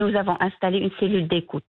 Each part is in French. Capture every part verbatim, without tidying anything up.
nous avons installé une cellule d'écoute.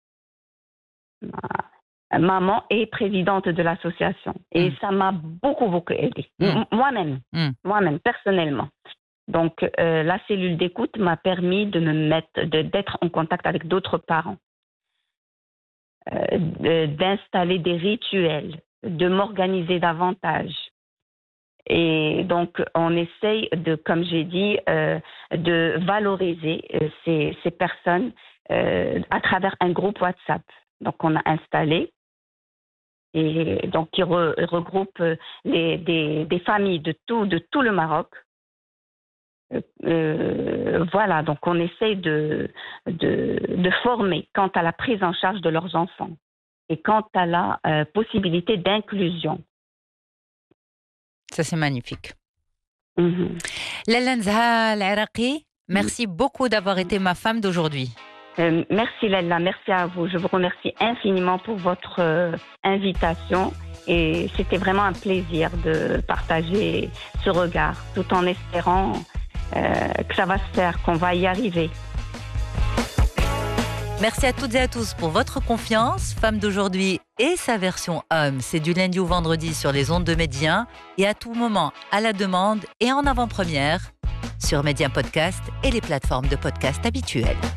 Ma maman est présidente de l'association et Mm. ça m'a beaucoup, beaucoup aidée. Mm. M- Moi-même, Mm. moi-même, personnellement. Donc, euh, la cellule d'écoute m'a permis de me mettre, de, d'être en contact avec d'autres parents, euh, de- d'installer des rituels, de m'organiser davantage. Et donc, on essaye de, comme j'ai dit, euh, de valoriser euh, ces, ces personnes euh, à travers un groupe WhatsApp. Donc, on a installé et donc qui re- regroupe euh, les, des, des familles de tout, de tout le Maroc. Euh, euh, voilà, donc on essaye de, de, de former quant à la prise en charge de leurs enfants et quant à la euh, possibilité d'inclusion. Ça, c'est magnifique. Mhm. Laila Nzha Al-Iraqi, merci beaucoup d'avoir été ma femme d'aujourd'hui. Euh, merci Laila, merci à vous. Je vous remercie infiniment pour votre euh, invitation et c'était vraiment un plaisir de partager ce regard tout en espérant euh, que ça va se faire, qu'on va y arriver. Merci à toutes et à tous pour votre confiance. Femme d'aujourd'hui et sa version homme, c'est du lundi au vendredi sur les ondes de Média et à tout moment à la demande et en avant-première sur Média Podcast et les plateformes de podcast habituelles.